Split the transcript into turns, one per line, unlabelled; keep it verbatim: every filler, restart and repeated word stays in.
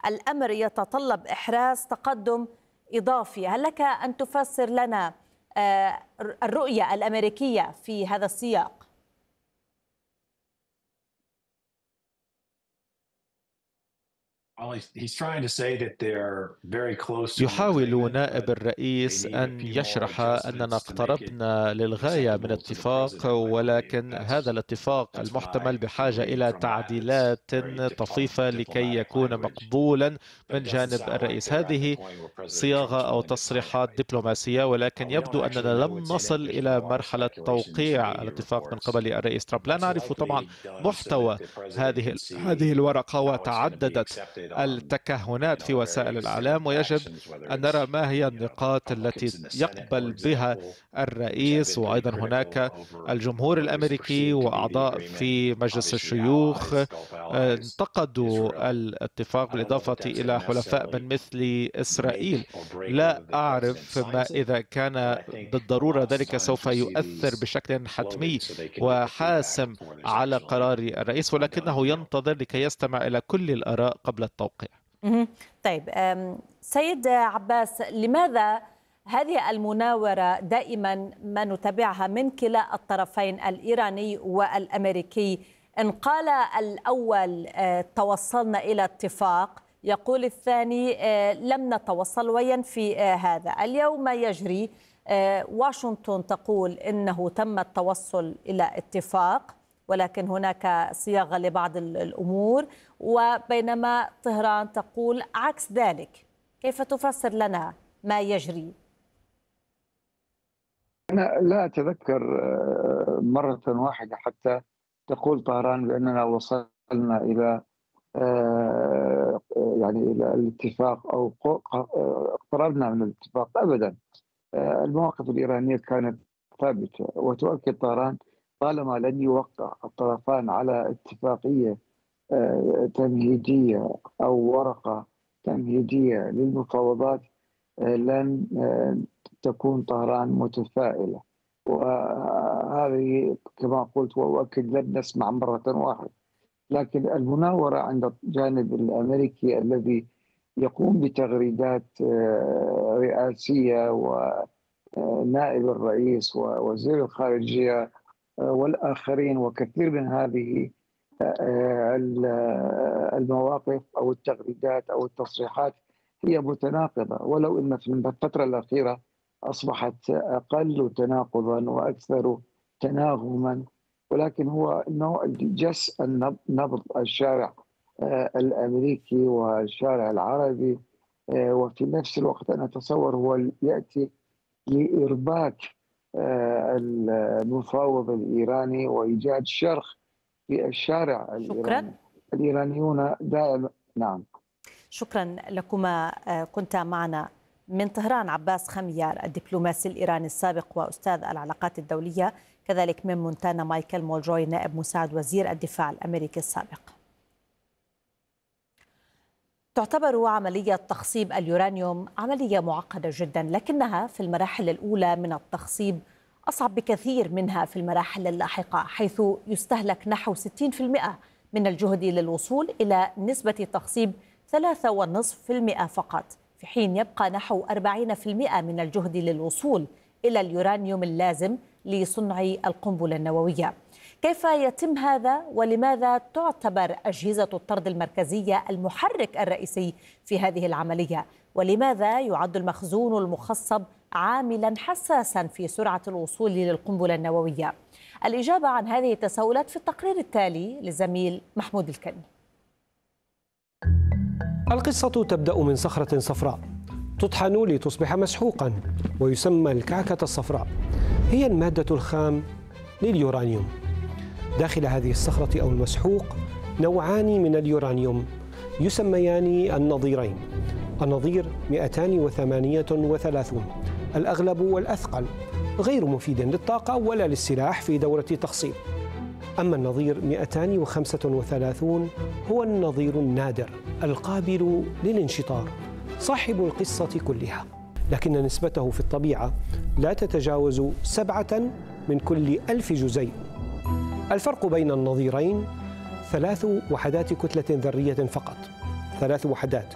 الأمر يتطلب إحراز تقدم إضافي. هل لك أن تفسر لنا الرؤية الأمريكية في هذا السياق؟
يحاول نائب الرئيس أن يشرح أننا اقتربنا للغاية من اتفاق، ولكن هذا الاتفاق المحتمل بحاجة إلى تعديلات طفيفة لكي يكون مقبولا من جانب الرئيس. هذه صياغة أو تصريحات دبلوماسية، ولكن يبدو أننا لم نصل إلى مرحلة توقيع الاتفاق من قبل الرئيس ترامب. لا نعرف طبعا محتوى هذه هذه الورقة، وتعددت التكهنات في وسائل الإعلام، ويجب أن نرى ما هي النقاط التي يقبل بها الرئيس. وأيضا هناك الجمهور الأمريكي وأعضاء في مجلس الشيوخ انتقدوا الاتفاق، بالإضافة إلى حلفاء من مثل إسرائيل. لا أعرف ما إذا كان بالضرورة ذلك سوف يؤثر بشكل حتمي وحاسم على قرار الرئيس، ولكنه ينتظر لكي يستمع إلى كل الآراء قبل التوقيع.
طيب سيد عباس، لماذا هذه المناورة دائما ما نتابعها من كلا الطرفين الإيراني والأمريكي؟ إن قال الأول توصلنا إلى اتفاق، يقول الثاني لم نتوصل وينفي هذا. اليوم يجري واشنطن تقول إنه تم التوصل إلى اتفاق، ولكن هناك صياغة لبعض الأمور، وبينما طهران تقول عكس ذلك. كيف تفسر لنا ما يجري؟
أنا لا أتذكر مرة واحدة حتى تقول طهران بأننا وصلنا إلى يعني إلى الاتفاق أو اقتربنا من الاتفاق، أبدا. المواقف الإيرانية كانت ثابتة، وتؤكد طهران طالما لن يوقع الطرفان على اتفاقية تمهيدية أو ورقة تمهيدية للمفاوضات لن تكون طهران متفائلة. وهذه كما قلت وأؤكد لن نسمع مرة واحدة. لكن المناورة عند الجانب الأمريكي الذي يقوم بتغريدات رئاسية ونائب الرئيس ووزير الخارجية والآخرين، وكثير من هذه المواقف أو التغريدات أو التصريحات هي متناقضة، ولو أن في الفترة الأخيرة أصبحت أقل تناقضا وأكثر تناغما، ولكن هو نوع جس نبض الشارع الأمريكي والشارع العربي، وفي نفس الوقت أنا أتصور هو يأتي لإرباك المفاوض الإيراني وإيجاد شرخ في الشارع الإيراني. الإيرانيون دائما. نعم،
شكرا لكما. كنت معنا من طهران عباس خميار الدبلوماسي الإيراني السابق وأستاذ العلاقات الدولية، كذلك من مونتانا مايكل مولروي نائب مساعد وزير الدفاع الأمريكي السابق. تعتبر عملية تخصيب اليورانيوم عملية معقدة جدا، لكنها في المراحل الأولى من التخصيب أصعب بكثير منها في المراحل اللاحقة، حيث يستهلك نحو ستين بالمئة من الجهد للوصول إلى نسبة تخصيب ثلاثة فاصلة خمسة بالمئة فقط، في حين يبقى نحو أربعين بالمئة من الجهد للوصول إلى اليورانيوم اللازم لصنع القنبلة النووية. كيف يتم هذا، ولماذا تعتبر أجهزة الطرد المركزية المحرك الرئيسي في هذه العملية؟ ولماذا يعد المخزون المخصب عاملا حساسا في سرعة الوصول للقنبلة النووية؟ الإجابة عن هذه التساؤلات في التقرير التالي للزميل محمود الكني.
القصة تبدأ من صخرة صفراء تطحن لتصبح مسحوقا، ويسمى الكعكة الصفراء. هي المادة الخام لليورانيوم. داخل هذه الصخرة أو المسحوق نوعان من اليورانيوم يسميان النظيرين. النظير مئتين وثمانية وثلاثين الأغلب والأثقل، غير مفيد للطاقة ولا للسلاح في دورة تخصيب. أما النظير مئتين وخمسة وثلاثين هو النظير النادر القابل للانشطار، صاحب القصة كلها، لكن نسبته في الطبيعة لا تتجاوز سبعة من كل ألف جزيء. الفرق بين النظيرين ثلاث وحدات كتلة ذرية فقط، ثلاث وحدات